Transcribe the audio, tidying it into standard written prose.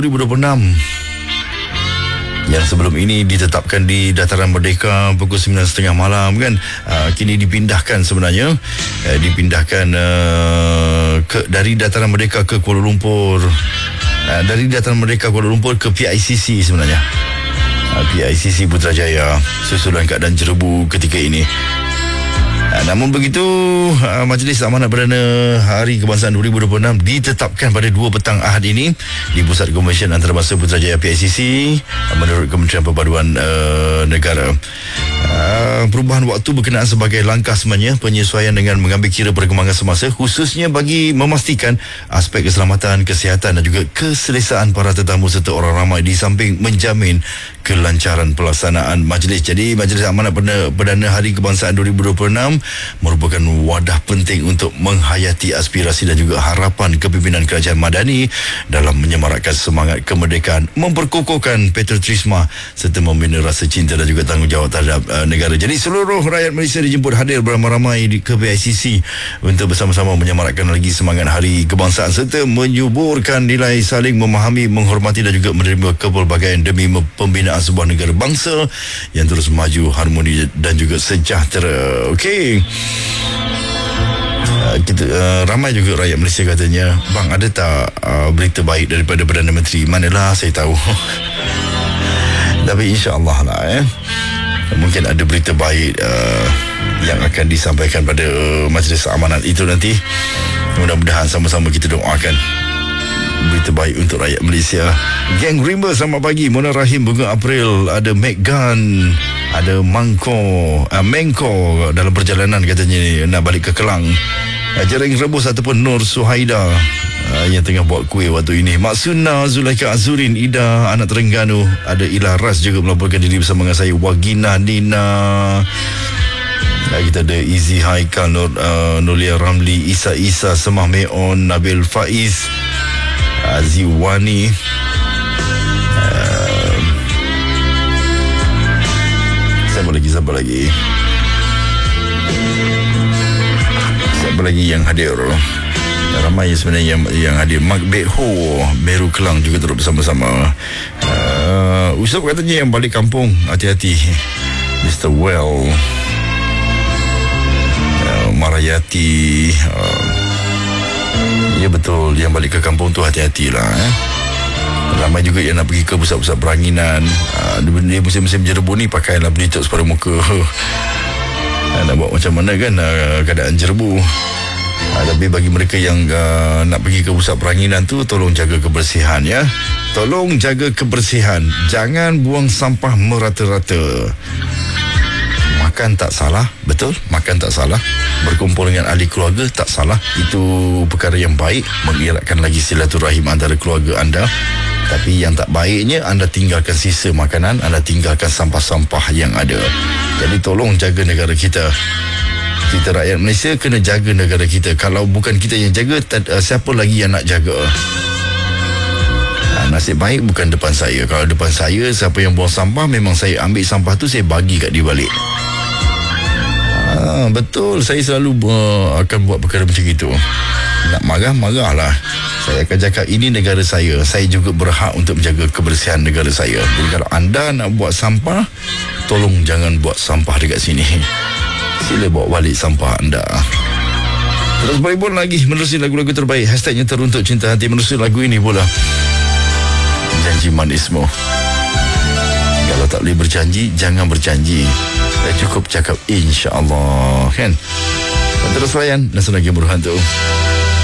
2026 yang sebelum ini ditetapkan di Dataran Merdeka pukul 9.30 malam kan, kini dipindahkan sebenarnya, dari Dataran Merdeka ke Kuala Lumpur, dari Dataran Merdeka Kuala Lumpur ke PICC sebenarnya, PICC Putrajaya, susulan keadaan jerebu ketika ini. Namun begitu, Majlis Amanat Perdana Hari Kebangsaan 2026 ditetapkan pada 2 petang Ahad ini di Pusat Konvensyen Antarabangsa Putrajaya PICC menurut Kementerian Perpaduan Negara. Perubahan waktu berkenaan sebagai langkah sebenarnya penyesuaian dengan mengambil kira perkembangan semasa, khususnya bagi memastikan aspek keselamatan, kesihatan dan juga keselesaan para tetamu serta orang ramai, di samping menjamin kelancaran pelaksanaan majlis. Jadi Majlis Amanat Perdana Hari Kebangsaan 2026 merupakan wadah penting untuk menghayati aspirasi dan juga harapan kepimpinan kerajaan madani dalam menyemarakkan semangat kemerdekaan, memperkokohkan patriotisme serta membina rasa cinta dan juga tanggungjawab terhadap negara. Jadi seluruh rakyat Malaysia dijemput hadir beramai-ramai di ke PICC untuk bersama-sama menyemarakkan lagi semangat Hari Kebangsaan serta menyuburkan nilai saling memahami, menghormati dan juga menerima kepelbagaian demi pembinaan sebuah negara bangsa yang terus maju, harmoni dan juga sejahtera. Okey. Ramai juga rakyat Malaysia katanya, bang, ada tak berita baik daripada Perdana Menteri? Manalah saya tahu. Tapi insya-Allah lah mungkin ada berita baik yang akan disampaikan pada Majlis Amanat itu nanti. Mudah-mudahan sama-sama kita doakan berita baik untuk rakyat Malaysia. Geng Rimba selamat pagi. Mona Rahim, Bunga April, ada Megan, ada Mengko dalam perjalanan katanya nak balik ke Kelang. Jering Rebus ataupun Nur Suhaida yang tengah buat kuih waktu ini. Mak Suna, Zulaika Azurin, Ida, anak Terengganu, ada Ila Ras juga melaporkan diri bersama dengan saya. Wagina Nina, kita ada Izzy Haikal, Nulia Ramli, Isa Semah Meon, Nabil Faiz, Ziwani, siapa lagi yang hadir. Ramai sebenarnya yang hadir. Mak Beho, Meru Kelang juga terus bersama-sama. Usap katanya yang balik kampung hati-hati. Mr. Well, Marayati, ya betul, yang balik ke kampung tu hati-hatilah. Ramai juga yang nak pergi ke pusat-pusat peranginan. Dia musim-musim jerebu ni pakailah pelitup separuh muka. Nak buat macam mana kan keadaan jerebu. Tapi bagi mereka yang nak pergi ke pusat peranginan tu, tolong jaga kebersihan ya. Tolong jaga kebersihan. Jangan buang sampah merata-rata. Makan tak salah, betul, makan tak salah. Berkumpul dengan ahli keluarga tak salah. Itu perkara yang baik, mengeratkan lagi silaturahim antara keluarga anda. Tapi yang tak baiknya, anda tinggalkan sisa makanan, anda tinggalkan sampah-sampah yang ada. Jadi tolong jaga negara kita. Kita rakyat Malaysia kena jaga negara kita. Kalau bukan kita yang jaga, siapa lagi yang nak jaga? Nasib baik bukan depan saya. Kalau depan saya, siapa yang buang sampah, memang saya ambil sampah tu, saya bagi kat dia balik. Betul, saya selalu akan buat perkara macam itu. Nak marah-marahlah. Saya akan cakap, ini negara saya. Saya juga berhak untuk menjaga kebersihan negara saya. Jadi kalau anda nak buat sampah, tolong jangan buat sampah dekat sini. Sila bawa balik sampah anda. Terus berhibur lagi menerusi lagu-lagu terbaik. Hashtagnya Teruntuk Cinta Hati. Menerusi lagu ini pula, Janji Manismu. Kalau tak boleh berjanji, jangan berjanji. Cukup cakap insya-Allah, kan? Terus layan dan senang Burhan tu.